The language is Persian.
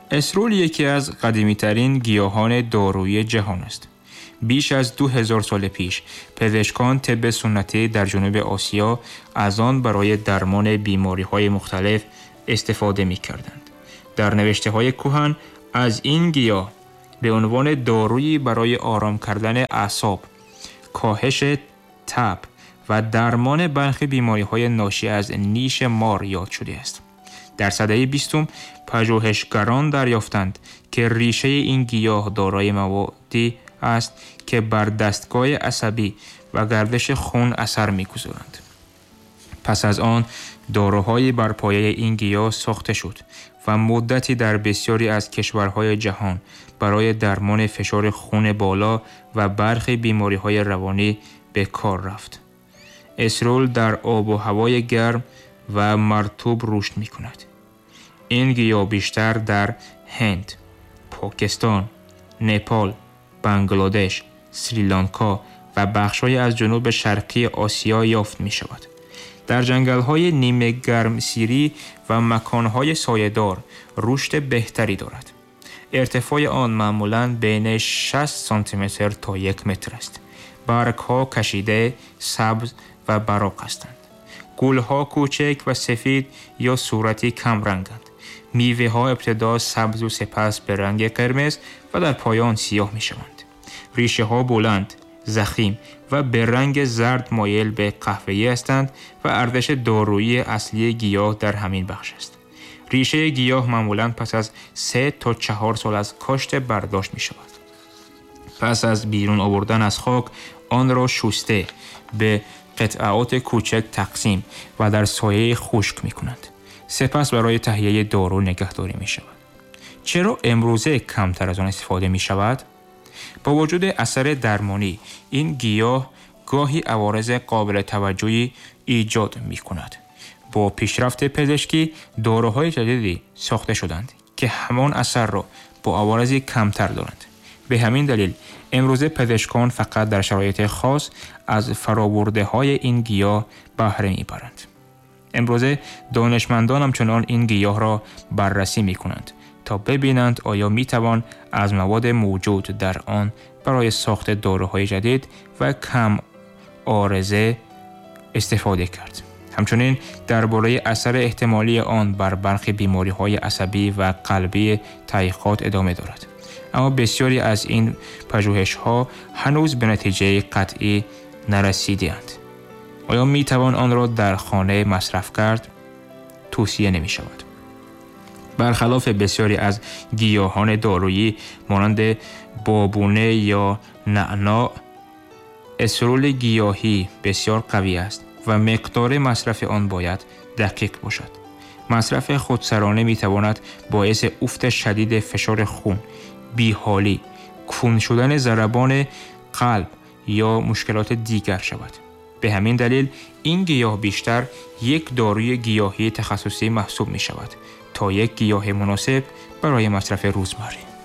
اسرول یکی از قدیمی‌ترین گیاهان دارویی جهان است. بیش از 2000 سال پیش پزشکان طب سنتی در جنوب آسیا از آن برای درمان بیماری‌های مختلف استفاده می‌کردند. در نوشته‌های کهن از این گیاه به عنوان دارویی برای آرام کردن اعصاب، کاهش تب و درمان برخی بیماری‌های ناشی از نیش مار یاد شده است. در سده 20 پژوهشگران دریافتند که ریشه این گیاه دارای موادی است که بر دستگاه عصبی و گردش خون اثر می‌گذارند. پس از آن داروهایی بر پایه این گیاه ساخته شد و مدتی در بسیاری از کشورهای جهان برای درمان فشار خون بالا و برخی بیماری‌های روانی به کار رفت. اسرول در آب و هوای گرم و مرطوب رشد می‌کند. این گیاه بیشتر در هند، پاکستان، نپال، بنگلادش، سریلانکا و بخش‌های از جنوب شرقی آسیا یافت می‌شود. در جنگل‌های نیمه گرم سیری و مکان‌های سایه‌دار رشد بهتری دارد. ارتفاع آن معمولاً بین 60 سانتیمتر تا 1 متر است. برگ‌ها کشیده، سبز و براق هستند. گل‌ها کوچک و سفید یا صورتی کم رنگند. میوه‌ها ابتدا سبز و سپس به رنگ قرمز و در پایان سیاه می‌شوند. ریشه‌ها بلند، ضخیم و به رنگ زرد مایل به قهوه‌ای هستند و ارزش دارویی اصلی گیاه در همین بخش است. ریشه گیاه معمولاً پس از 3 تا 4 سال از کاشت برداشت می‌شود. پس از بیرون آوردن از خاک آن را شسته به قطعات کوچک تقسیم و در سایه خشک می‌کنند. سپس برای تهیه دارو نگهداری می‌شود. چرا امروزه کمتر از آن استفاده می‌شود؟ با وجود اثر درمانی این گیاه گاهی عوارض قابل توجهی ایجاد می‌کند. با پیشرفت پزشکی داروهای جدیدی ساخته شدند که همان اثر را با عوارض کمتر دارند. به همین دلیل امروزه پزشکان فقط در شرایط خاص از فرآورده‌های این گیاه بهره می‌برند. امروزه دانشمندان همچنان این گیاه را بررسی می‌کنند تا ببینند آیا می‌توان از مواد موجود در آن برای ساخت داروهای جدید و کم عارضه استفاده کرد. همچنین درباره اثر احتمالی آن بر برخی بیماری‌های عصبی و قلبی تحقیقات ادامه دارد. اما بسیاری از این پژوهش‌ها هنوز به نتیجه قطعی نرسیده‌اند. آیا می‌توان آن را در خانه مصرف کرد؟ توصیه نمی‌شود. برخلاف بسیاری از گیاهان دارویی مانند بابونه یا نعنا، اسرول گیاهی بسیار قوی است و مقدار مصرف آن باید دقیق باشد. مصرف خودسرانه می‌تواند باعث افت شدید فشار خون، بیحالی، کند شدن ضربان قلب یا مشکلات دیگر شود. به همین دلیل این گیاه بیشتر یک داروی گیاهی تخصصی محسوب می شود تا یک گیاه مناسب برای مصرف روزمره.